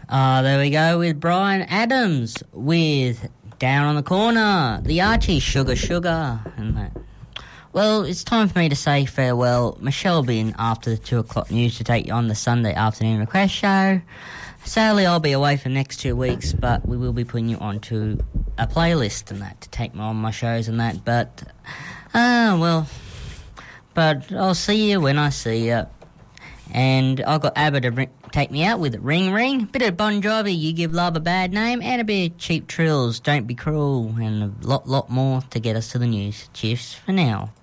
There we go with Brian Adams with Down on the Corner, the Archie, Sugar Sugar, and that. Well, it's time for me to say farewell. Michelle will be in after the 2 o'clock news to take you on the Sunday afternoon request show. Sadly, I'll be away for the next 2 weeks, but we will be putting you onto a playlist and that to take me on my shows and that. But I'll see you when I see you. And I've got ABBA to take me out with Ring Ring, bit of Bon Jovi, You Give Love a Bad Name, and a bit of Cheap Trills, Don't Be Cruel, and a lot more to get us to the news. Cheers for now.